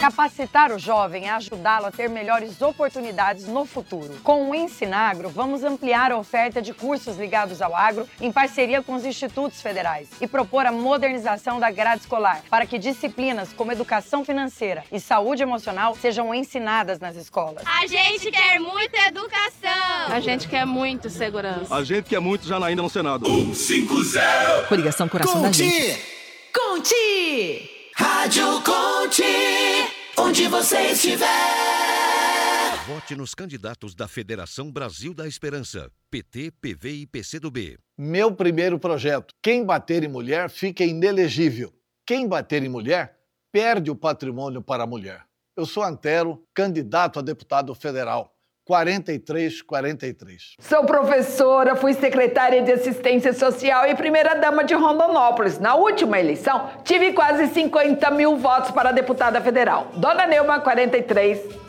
Capacitar o jovem é ajudá-lo a ter melhores oportunidades no futuro. Com o Ensinagro, vamos ampliar a oferta de cursos ligados ao agro em parceria com os institutos federais e propor a modernização da grade escolar para que disciplinas como educação financeira e saúde emocional sejam ensinadas nas escolas. A gente quer muita educação. A gente quer muito segurança. A gente quer muito Janaína no Senado. 150. Coligação Coração da Gente. Conte! Rádio Conte! Onde você estiver. Vote nos candidatos da Federação Brasil da Esperança, PT, PV e PCdoB. Meu primeiro projeto. Quem bater em mulher fica inelegível. Quem bater em mulher perde o patrimônio para a mulher. Eu sou Antero, candidato a deputado federal. 4343. Sou professora, fui secretária de Assistência Social e primeira-dama de Rondonópolis. Na última eleição, tive quase 50 mil votos para deputada federal. Dona Neuma, 43.